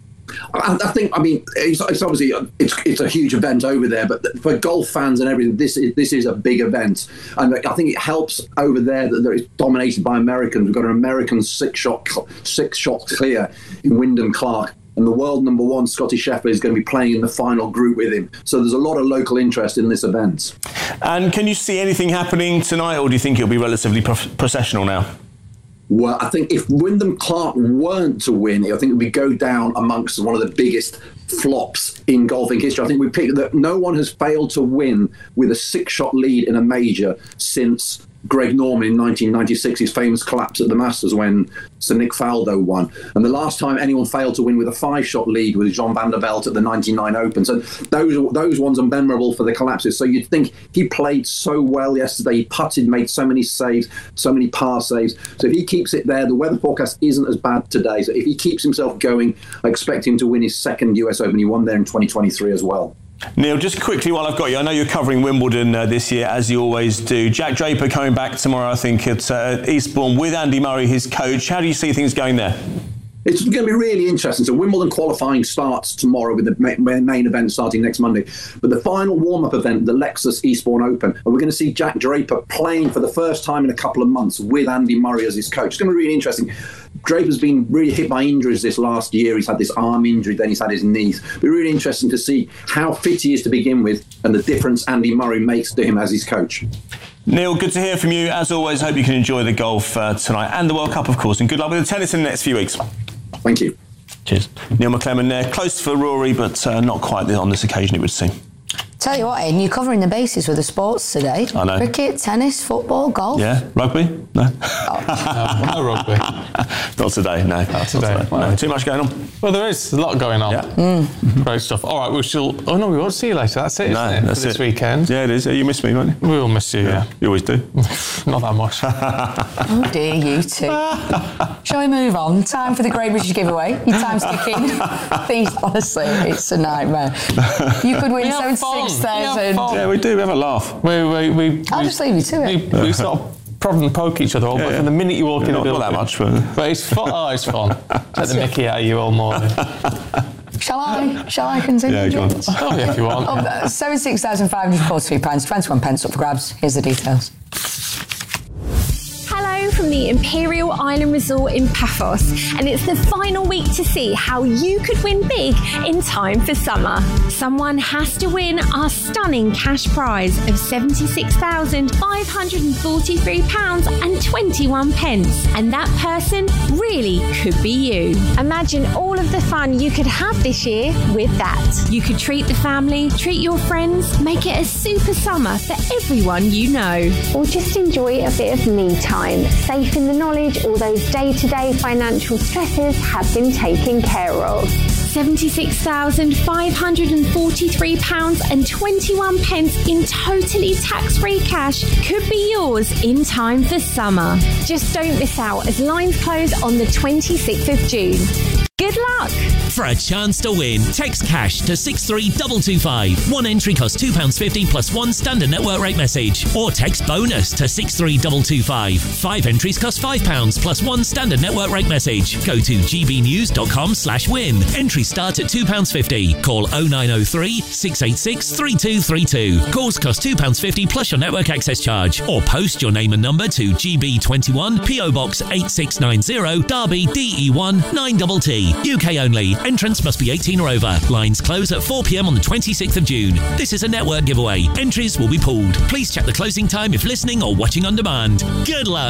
I, I think, I mean, it's, it's obviously it's it's a huge event over there, but for golf fans and everything, this is this is a big event, and I think it helps over there that it's dominated by Americans. We've got an American six shot six shot clear in Wyndham Clark, and the world number one Scotty Scheffler is going to be playing in the final group with him. So there's a lot of local interest in this event. And can you see anything happening tonight, or do you think it'll be relatively pro- processional now? Well, I think if Wyndham Clark weren't to win, I think it would go down amongst one of the biggest flops in golfing history. I think we picked that no one has failed to win with a six-shot lead in a major since Greg Norman in nineteen ninety-six, his famous collapse at the Masters when Sir Nick Faldo won. And the last time anyone failed to win with a five-shot lead was John van der Velde at the ninety-nine Open. So those those ones are memorable for the collapses. So you'd think he played so well yesterday. He putted, made so many saves, so many par saves. So if he keeps it there, the weather forecast isn't as bad today. So if he keeps himself going, I expect him to win his second U S Open. He won there in twenty twenty-three as well. Neil, just quickly while I've got you, I know you're covering Wimbledon uh, this year, as you always do. Jack Draper coming back tomorrow, I think, at uh, Eastbourne with Andy Murray, his coach. How do you see things going there? It's going to be really interesting. So Wimbledon qualifying starts tomorrow with the main event starting next Monday. But the final warm-up event, the Lexus Eastbourne Open, and we're going to see Jack Draper playing for the first time in a couple of months with Andy Murray as his coach. It's going to be really interesting. Draper's been really hit by injuries this last year. He's had this arm injury, then he's had his knees. It'll be really interesting to see how fit he is to begin with and the difference Andy Murray makes to him as his coach. Neil, good to hear from you. As always, hope you can enjoy the golf uh, tonight and the World Cup, of course. And good luck with the tennis in the next few weeks. Thank you. Cheers. Neil McClellan there. Close for Rory, but uh, not quite on this occasion, it would seem. Tell you what, Ian, you're covering the bases with the sports today. I know. Cricket, tennis, football, golf. Yeah, rugby? No. Oh. no, no rugby. Not today, no. Not today. Not today. No. Too much going on. Well, there is a lot going on. Yeah. Mm. Great stuff. All right, we shall... Oh, no, we won't see you later. That's it, no, isn't it, that's for this it. weekend? Yeah, it is. You miss me, won't you? We will miss you, yeah. yeah. You always do. Not that much. Oh, dear, you two. Shall we move on? Time for the Great British Giveaway. Your time's ticking. These, honestly, it's a nightmare. You could win seventy-six thousand. Yeah, we do. We have a laugh. We, we, we, I'll we, just leave you to it. We, we sort of prod and poke each other all, yeah, but yeah. from the minute you walk yeah, in the building... Not that much, but... But it's fun. Oh, it's fun. Take the mickey out of you all morning. Shall I? Shall I continue? Yeah, go on. Oh, yeah, if you want. Oh, seventy-six thousand five hundred forty-three pounds, twenty-one pence up for grabs. Here's the details. Hello, from the Imperial Island Resort in Paphos, and it's the final week to see how you could win big in time for summer. Someone has to win our stunning cash prize of seventy-six thousand five hundred forty-three pounds and twenty-one pence, and that person really could be you. Imagine all of the fun you could have this year with that. You could treat the family, treat your friends, make it a super summer for everyone you know. Or just enjoy a bit of me time, safe in the knowledge all those day-to-day financial stresses have been taken care of. seventy-six thousand five hundred forty-three pounds and twenty-one pence in totally tax-free cash could be yours in time for summer. Just don't miss out as lines close on the twenty-sixth of June. Good luck! For a chance to win, text cash to six three two two five. One entry costs two pounds fifty plus one standard network rate message. Or text bonus to six three two two five. Five entries cost five pounds plus one standard network rate message. Go to gbnews.com slash win. Entries start at two pounds fifty. Call oh nine oh three, six eight six, three two three two. Calls cost two pounds fifty plus your network access charge. Or post your name and number to G B twenty-one, P O Box eight six nine zero, Derby D E one nine T T. U K only. Entrants must be eighteen or over. Lines close at four p m on the twenty-sixth of June. This is a network giveaway. Entries will be pooled. Please check the closing time if listening or watching on demand. Good luck.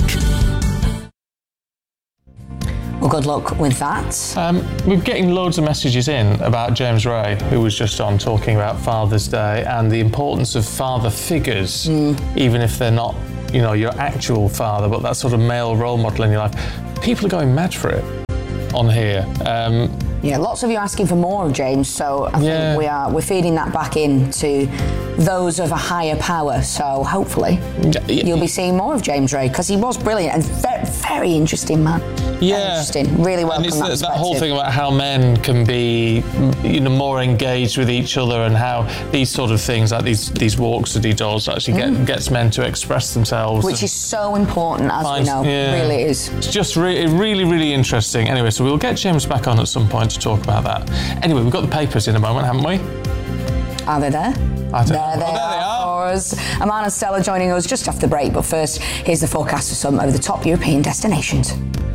Well, good luck with that. Um, we're getting loads of messages in about James Ray, who was just on talking about Father's Day and the importance of father figures, mm. even if they're not, you know, your actual father, but that sort of male role model in your life. People are going mad for it on here. Um, yeah, lots of you asking for more of James, so I yeah. think we are we're feeding that back into those of a higher power. So hopefully yeah, yeah. you'll be seeing more of James Ray, because he was brilliant and very, very interesting man. Yeah, very interesting. Really well. And it's from that, that, that whole thing about how men can be, you know, more engaged with each other, and how these sort of things, like these these walks that he does, actually mm. get, gets men to express themselves, which is so important, as finds, we know. Yeah. Really is. It's just re- really, really interesting. Anyway, so we'll get James back on at some point to talk about that. Anyway, we've got the papers in a moment, haven't we? Are they there? I don't there know. they oh, there are. they are. For us. Amanda and Stella joining us just after the break, but first, here's the forecast for some of the top European destinations.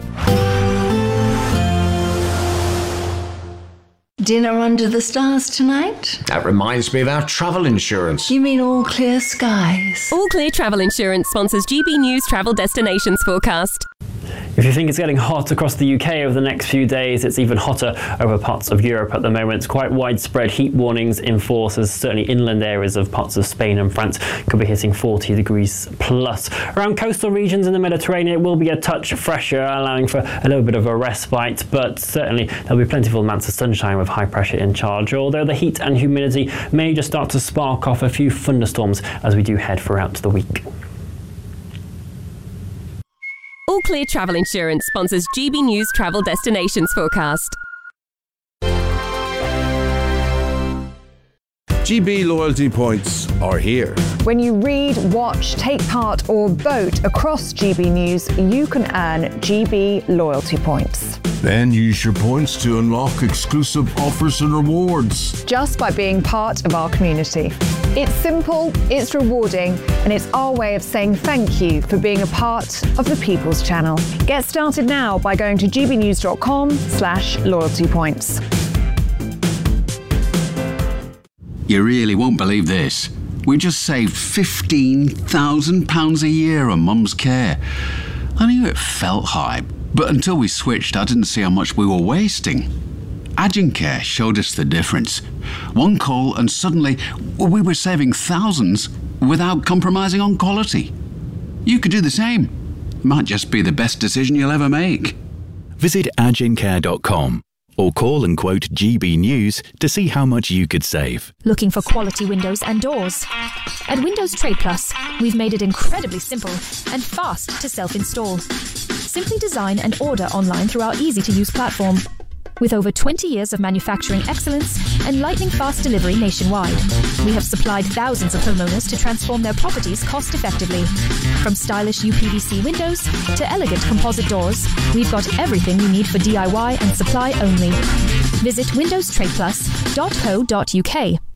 Dinner under the stars tonight? That reminds me of our travel insurance. You mean All Clear Skies? All Clear Travel Insurance sponsors G B News Travel Destinations Forecast. If you think it's getting hot across the U K over the next few days, it's even hotter over parts of Europe at the moment. Quite widespread heat warnings in force, as certainly inland areas of parts of Spain and France could be hitting forty degrees plus. Around coastal regions in the Mediterranean, it will be a touch fresher, allowing for a little bit of a respite, but certainly there'll be plentiful amounts of sunshine with high pressure in charge, although the heat and humidity may just start to spark off a few thunderstorms as we do head throughout the week. All Clear Travel Insurance sponsors G B News Travel Destinations Forecast. G B loyalty points are here. When you read, watch, take part or vote across G B News, you can earn G B loyalty points. Then use your points to unlock exclusive offers and rewards. Just by being part of our community. It's simple, it's rewarding, and it's our way of saying thank you for being a part of the People's Channel. Get started now by going to gbnews.com slash loyalty points. You really won't believe this. We just saved fifteen thousand pounds a year on Mum's care. I knew it felt high, but until we switched, I didn't see how much we were wasting. Agencare showed us the difference. One call and suddenly we were saving thousands without compromising on quality. You could do the same. Might just be the best decision you'll ever make. Visit agencare dot com or call and quote G B News to see how much you could save. Looking for quality windows and doors? At Windows Trade Plus, we've made it incredibly simple and fast to self-install. Simply design and order online through our easy-to-use platform. With over twenty years of manufacturing excellence and lightning-fast delivery nationwide, we have supplied thousands of homeowners to transform their properties cost-effectively. From stylish U P V C windows to elegant composite doors, we've got everything you need for D I Y and supply only. Visit windows trade plus dot co dot U K.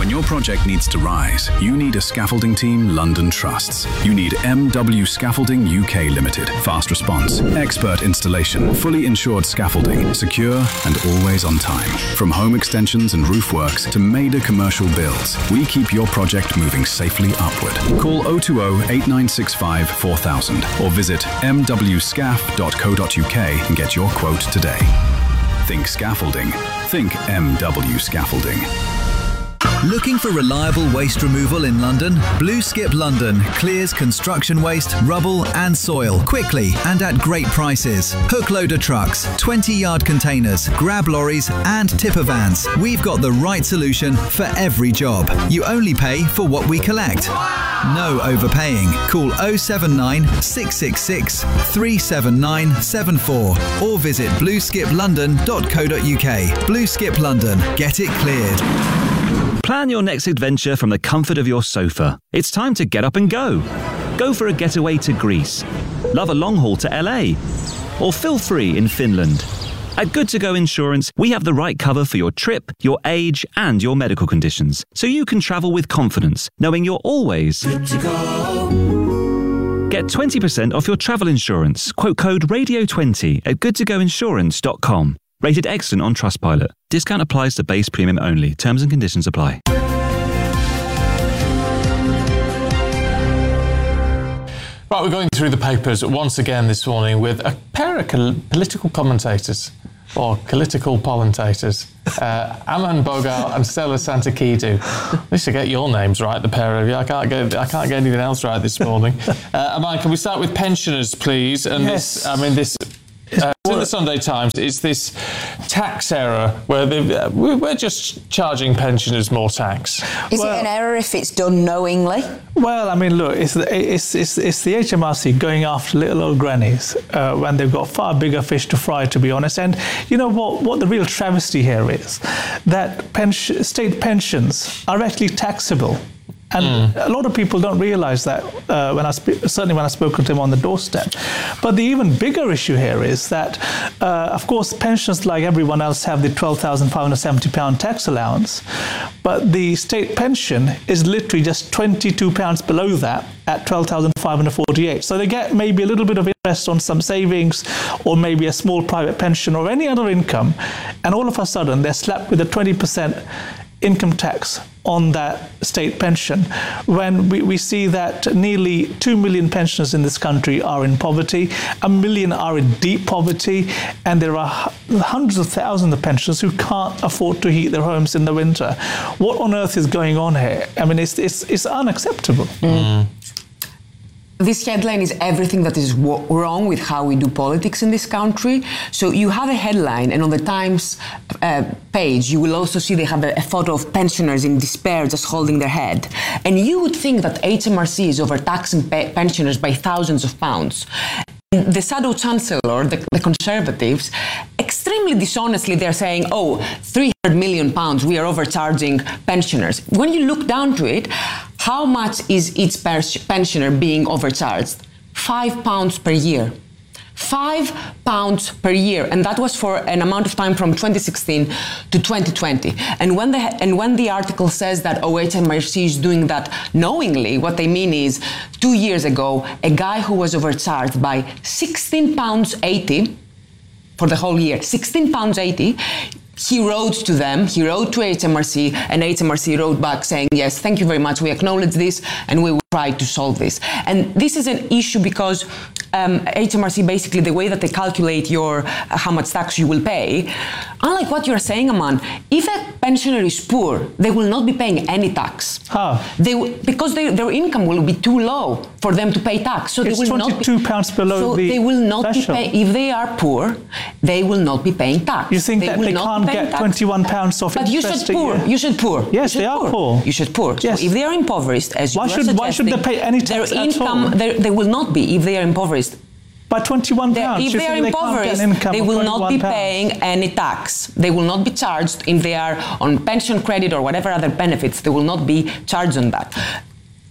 When your project needs to rise, you need a scaffolding team London trusts. You need M W Scaffolding U K Limited. Fast response, expert installation, fully insured scaffolding, secure and always on time. From home extensions and roof works to major commercial builds, we keep your project moving safely upward. Call oh two oh, eight nine six five, four thousand or visit m w scaf dot co dot u k and get your quote today. Think scaffolding. Think M W Scaffolding. Looking for reliable waste removal in London? Blue Skip London clears construction waste, rubble and soil quickly and at great prices. Hook loader trucks, twenty yard containers, grab lorries and tipper vans. We've got the right solution for every job. You only pay for what we collect. No overpaying. Call oh seven nine, six six six, three seven nine seven four or visit blue skip london dot co dot u k. Blue Skip London. Get it cleared. Plan your next adventure from the comfort of your sofa. It's time to get up and go. Go for a getaway to Greece. Love a long haul to L A. Or feel free in Finland. At Good To Go Insurance, we have the right cover for your trip, your age, and your medical conditions, so you can travel with confidence, knowing you're always good to go. Get twenty percent off your travel insurance. Quote code radio twenty at good to go insurance dot com. Rated excellent on Trustpilot. Discount applies to base premium only. Terms and conditions apply. Right, we're going through the papers once again this morning with a pair of col- political commentators, or political pollentators, uh, Aman Bogal and Stella Santakidou. At least I get your names right, the pair of you. I can't get I can't get anything else right this morning. Uh, Aman, can we start with pensioners, please? And yes. this, I mean, this. Uh, in the Sunday Times, it's this tax error where uh, we're just charging pensioners more tax. Is well, it an error if it's done knowingly? Well, I mean, look, it's the, it's, it's, it's the H M R C going after little old grannies uh, when they've got far bigger fish to fry, to be honest. And you know what, what the real travesty here is? That pension, state pensions are actually taxable. And mm. a lot of people don't realise that uh, when I sp- certainly when I spoke to them on the doorstep. But the even bigger issue here is that, uh, of course, pensions, like everyone else, have the twelve thousand five hundred seventy pounds tax allowance. But the state pension is literally just twenty-two pounds below that at twelve thousand five hundred forty-eight. So they get maybe a little bit of interest on some savings or maybe a small private pension or any other income. And all of a sudden, they're slapped with a twenty percent income tax on that state pension, when we, we see that nearly two million pensioners in this country are in poverty, a million are in deep poverty, and there are hundreds of thousands of pensioners who can't afford to heat their homes in the winter. What on earth is going on here? I mean, it's, it's, it's unacceptable. Mm. This headline is everything that is w- wrong with how we do politics in this country. So you have a headline, and on the Times uh, page, you will also see they have a, a photo of pensioners in despair just holding their head. And you would think that H M R C is overtaxing pe- pensioners by thousands of pounds. The Shadow Chancellor, the, the Conservatives, extremely dishonestly, they're saying, oh, three hundred million pounds, we are overcharging pensioners. When you look down to it, how much is each pensioner being overcharged? Five pounds per year. Five pounds per year, and that was for an amount of time from twenty sixteen to twenty twenty. And when the and when the article says that oh, H M R C is doing that knowingly, what they mean is two years ago, a guy who was overcharged by sixteen pounds eighty for the whole year, sixteen pounds eighty. He wrote to them, he wrote to H M R C, and H M R C wrote back saying, yes, thank you very much, we acknowledge this, and we will try to solve this. And this is an issue because um, H M R C, basically, the way that they calculate your uh, how much tax you will pay, unlike what you're saying, Aman, if a pensioner is poor, they will not be paying any tax. How? They w- because they, their income will be too low for them to pay tax. So it's they will twenty-two not be, pounds below so the they will not threshold. be pay, if they are poor, they will not be paying tax. You think they that they can't get tax. twenty-one pounds off but interest? But you should poor. You should poor. Yes, you they are poor. poor. You should poor. Yes. So if they are impoverished, as why you should are why should they pay any tax their at income, all? They will not be if they are impoverished. By twenty-one pounds. If they are impoverished, they, they will not be pounds. paying any tax. They will not be charged if they are on pension credit or whatever other benefits. They will not be charged on that.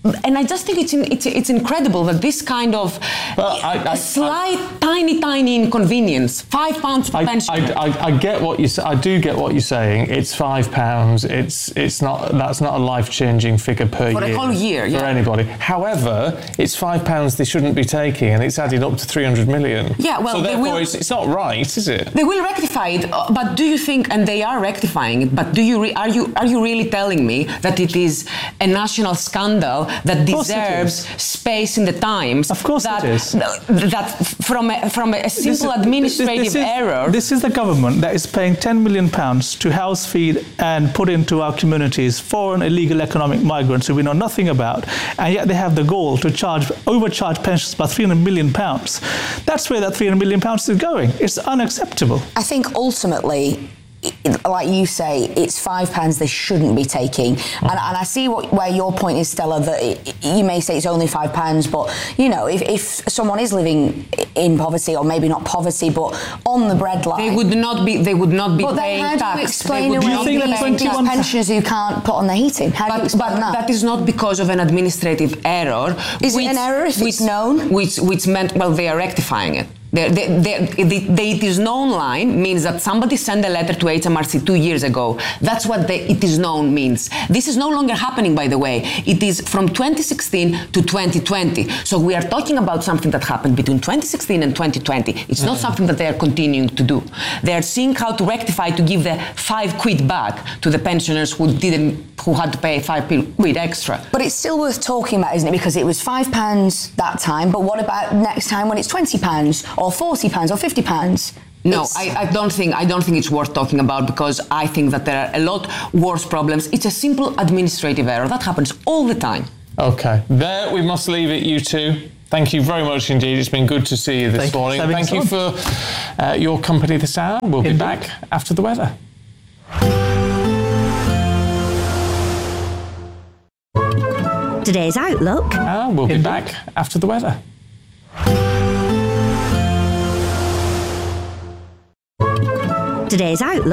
and I just think it's in, it's it's incredible that this kind of But I, I, a slight, I, tiny, tiny inconvenience, five pounds per I, pensioner. I, I, I get what you. I do get what you're saying. It's five pounds. It's it's not. That's not a life-changing figure per For year a whole year, for yeah. anybody. However, it's five pounds they shouldn't be taking, and it's added up to three hundred million. Yeah, well, so they therefore, will- it's, it's not right, is it? They will rectify it, uh, but do you think, and they are rectifying it, but do you re- are you are you really telling me that it is a national scandal that course it deserves space in the Times? Of course that, it is. That from a, from a simple This is- administrative this is- error. This is the government that is paying ten million pounds to house feed and put into our communities foreign illegal economic migrants who we know nothing about, and yet they have the goal to charge overcharge pensions by three hundred million pounds. That's where that three hundred million pounds is going. It's unacceptable. I think ultimately, i- like you say, it's five pounds they shouldn't be taking. And, and I see what, where your point is, Stella, that it, you may say it's only five pounds, but, you know, if, if someone is living in poverty, or maybe not poverty, but on the breadline... They would not be. They would not be but paying then how tax. do you explain They would away not be these paying these tax. pensioners who can't put on their heating? How do you But, explain but that? that is not because of an administrative error. Is it an error if it's known? Which, which meant, well, they are rectifying it. They, they, they, they, they, it is known line means that somebody sent a letter to H M R C two years ago. That's what the it is known means. This is no longer happening, by the way. It is from twenty sixteen to twenty twenty. So we are talking about something that happened between twenty sixteen and twenty twenty. It's not something that they are continuing to do. They are seeing how to rectify, to give the five quid back to the pensioners who didn't, who had to pay five quid extra. But it's still worth talking about, isn't it? Because it was five pounds that time, but what about next time when it's twenty pounds or forty pounds or fifty pounds? No, I, I don't think I don't think it's worth talking about, because I think that there are a lot worse problems. It's a simple administrative error that happens all the time. Okay, there we must leave it, you two. Thank you very much indeed. It's been good to see you this Thank you morning. for having Thank you us for uh, your company this hour. We'll be back after the weather. Today's Outlook. Ah, we'll be back after the weather. Today's Outlook.